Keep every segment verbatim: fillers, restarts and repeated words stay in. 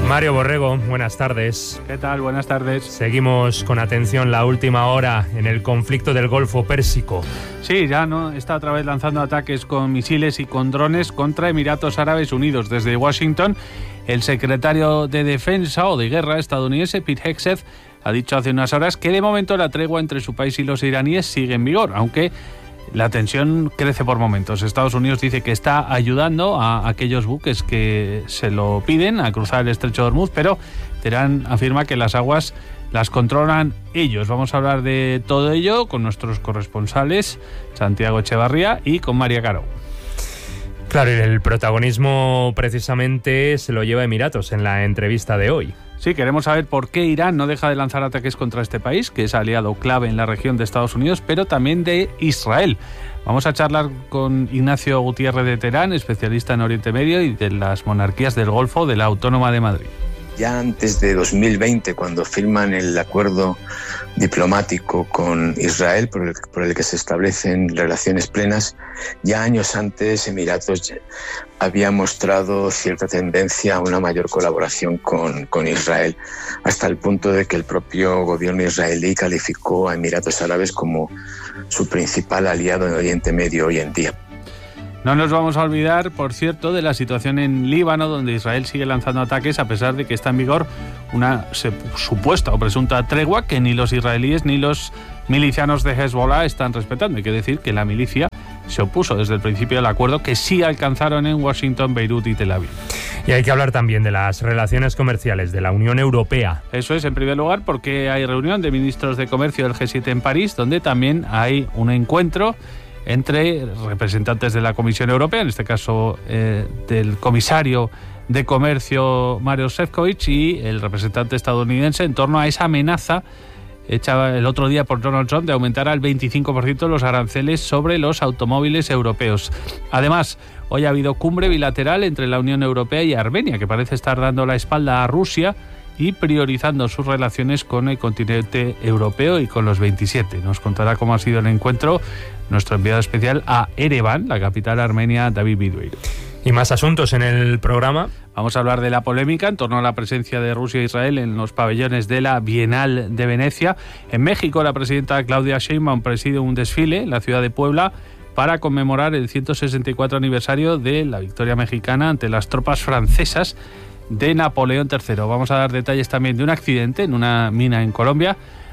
Mario Borrego, buenas tardes. ¿Qué tal? Buenas tardes. Seguimos con atención la última hora en el conflicto del Golfo Pérsico. Sí, ya no está otra vez lanzando ataques con misiles y con drones contra Emiratos Árabes Unidos. Desde Washington, el secretario de Defensa o de Guerra estadounidense, Pete Hegseth, ha dicho hace unas horas que de momento la tregua entre su país y los iraníes sigue en vigor, aunque la tensión crece por momentos. Estados Unidos dice que está ayudando a aquellos buques que se lo piden a cruzar el estrecho de Hormuz, pero Teherán afirma que las aguas las controlan ellos. Vamos a hablar de todo ello con nuestros corresponsales, Santiago Echevarría y con María Caro. Claro, y el protagonismo precisamente se lo lleva Emiratos en la entrevista de hoy. Sí, queremos saber por qué Irán no deja de lanzar ataques contra este país, que es aliado clave en la región de Estados Unidos, pero también de Israel. Vamos a charlar con Ignacio Gutiérrez de Teherán, especialista en Oriente Medio y de las monarquías del Golfo de la Autónoma de Madrid. Ya antes de dos mil veinte, cuando firman el acuerdo diplomático con Israel, por el, por el que se establecen relaciones plenas, ya años antes Emiratos había mostrado cierta tendencia a una mayor colaboración con, con Israel, hasta el punto de que el propio gobierno israelí calificó a Emiratos Árabes como su principal aliado en Oriente Medio hoy en día. No nos vamos a olvidar, por cierto, de la situación en Líbano, donde Israel sigue lanzando ataques a pesar de que está en vigor una supuesta o presunta tregua que ni los israelíes ni los milicianos de Hezbollah están respetando. Hay que decir que la milicia se opuso desde el principio del acuerdo que sí alcanzaron en Washington, Beirut y Tel Aviv. Y hay que hablar también de las relaciones comerciales de la Unión Europea. Eso es, en primer lugar, porque hay reunión de ministros de comercio del G siete en París, donde también hay un encuentro entre representantes de la Comisión Europea, en este caso eh, del comisario de Comercio Maroš Šefčovič y el representante estadounidense en torno a esa amenaza hecha el otro día por Donald Trump de aumentar al veinticinco por ciento los aranceles sobre los automóviles europeos. Además, hoy ha habido cumbre bilateral entre la Unión Europea y Armenia, que parece estar dando la espalda a Rusia y priorizando sus relaciones con el continente europeo y con los veintisiete. Nos contará cómo ha sido el encuentro nuestro enviado especial a Ereván, la capital armenia, David Bidueiro. Y más asuntos en el programa. Vamos a hablar de la polémica en torno a la presencia de Rusia e Israel en los pabellones de la Bienal de Venecia. En México, la presidenta Claudia Sheinbaum preside un desfile en la ciudad de Puebla para conmemorar el ciento sesenta y cuatro aniversario de la victoria mexicana ante las tropas francesas de Napoleón tercero. Vamos a dar detalles también de un accidente en una mina en Colombia.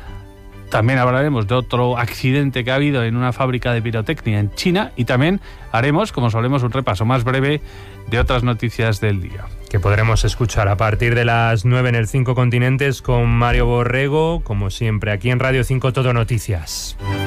También hablaremos de otro accidente que ha habido en una fábrica de pirotecnia en China y también haremos, como solemos, un repaso más breve de otras noticias del día. Que podremos escuchar a partir de las nueve en el Cinco Continentes con Mario Borrego, como siempre, aquí en Radio cinco Todo Noticias.